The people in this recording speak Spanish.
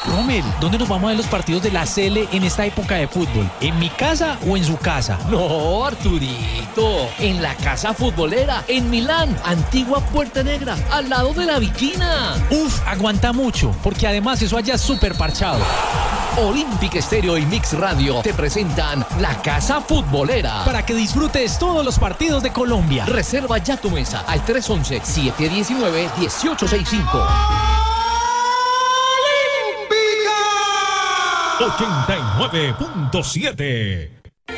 Rommel, ¿dónde nos vamos a ver los partidos de la Sele en esta época de fútbol? ¿En mi casa o en su casa? No, Arturito, en la casa futbolera, en Milán, antigua Puerta Negra, al lado de la Viquina. Uf, aguanta mucho, porque además eso allá es súper parchado. Olímpica Estéreo y Mix Radio te presentan la casa futbolera. Para que disfrutes todos los partidos de Colombia. Reserva ya tu mesa al 311-719-1865. 89.7